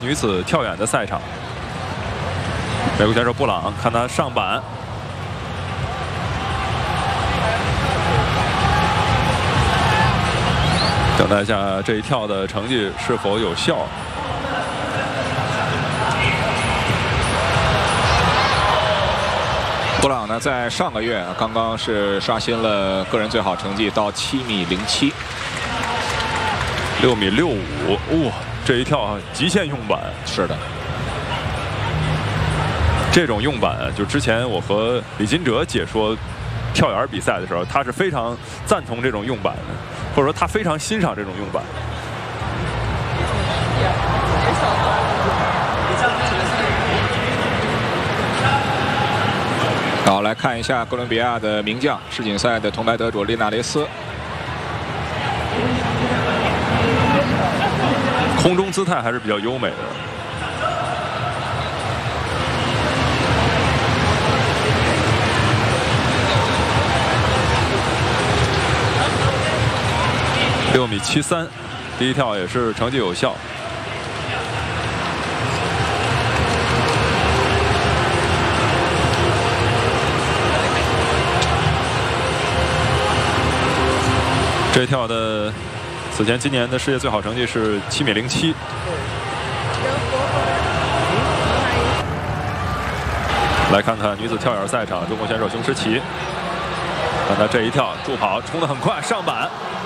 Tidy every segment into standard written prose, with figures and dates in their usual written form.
女子跳远的赛场，美国选手布朗，看他上板，等待一下这一跳的成绩是否有效。 布朗呢，在上个月刚刚是刷新了个人最好成绩到7.07米 ，6.65米，哇！这一跳极限用板， 是的。 这种用板，就之前我和李金哲解说跳远比赛的时候，他是非常赞同这种用板的，或者说他非常欣赏这种用板。 好，来看一下哥伦比亚的名将，世锦赛的铜牌得主利纳雷斯。 空中姿态还是比较优美的。6.73米，第一跳也是成绩有效。这一跳的。此前今年的世界最好成绩是7.07米。来看看女子跳远赛场，中国选手熊诗琪，看她这一跳助跑冲得很快，上板。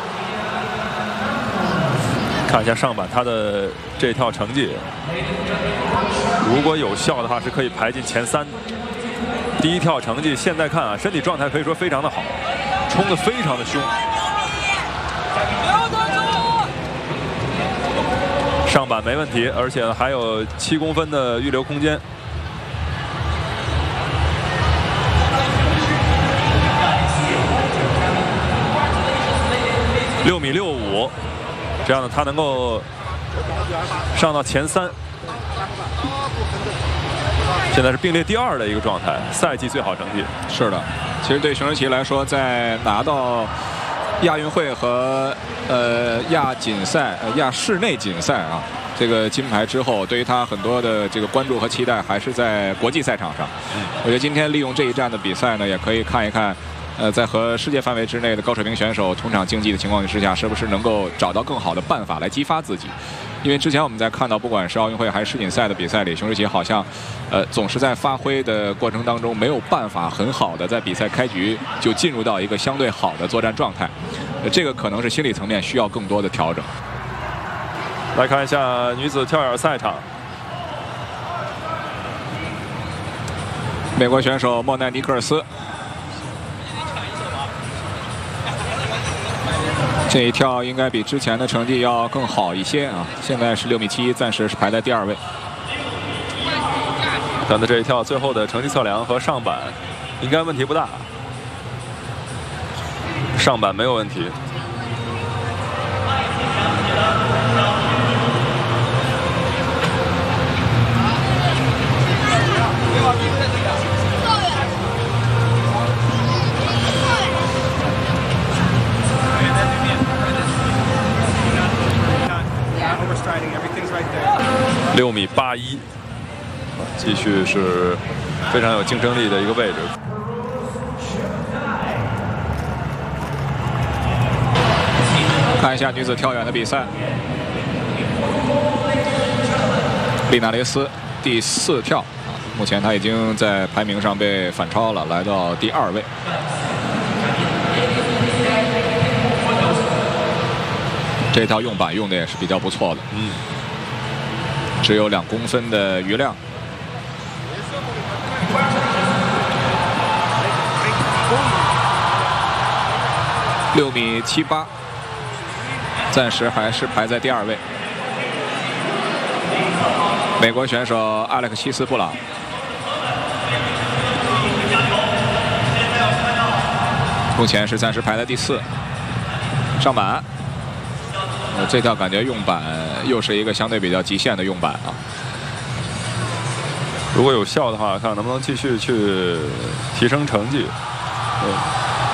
看一下上板她的这一跳成绩，如果有效的话是可以排进前3。第一跳成绩现在看啊，身体状态可以说非常的好，冲得非常的凶。上板没问题，而且还有7公分的预留空间。6.65米，这样呢，他能够上到前3。现在是并列第2的一个状态，赛季最好成绩。 是的，其实对熊诗琪来说，在拿到亚运会和亚室内锦赛啊，这个金牌之后，对于他很多的这个关注和期待还是在国际赛场上。我觉得今天利用这一站的比赛呢，也可以看一看，在和世界范围之内的高水平选手同场竞技的情况之下，是不是能够找到更好的办法来激发自己。因为之前我们在看到，不管是奥运会还是世锦赛的比赛里，熊诗琪好像，总是在发挥的过程当中没有办法很好的在比赛开局就进入到一个相对好的作战状态，这个可能是心理层面需要更多的调整。 来看一下女子跳远赛场， 美国选手莫奈尼克尔斯。这一跳应该比之前的成绩要更好一些啊！现在是6.71米，暂时是排在第2位。 看的这一跳最后的成绩测量和上板，应该问题不大。上板没有问题。6.81米，继续是非常有竞争力的一个位置。 看一下女子跳远的比赛，利纳雷斯第4跳啊，目前她已经在排名上被反超了，来到第2位。这套用板用的也是比较不错的，只有2公分的余量。6.78米，暂时还是排在第2位。美国选手阿勒克西斯·布朗，目前是暂时排在第4。上板。这跳感觉用板又是一个相对比较极限的用板啊。 如果有效的话，看能不能继续去提升成绩。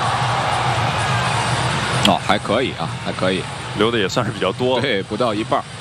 哦，还可以啊，还可以， 留的也算是比较多。 对，不到一半。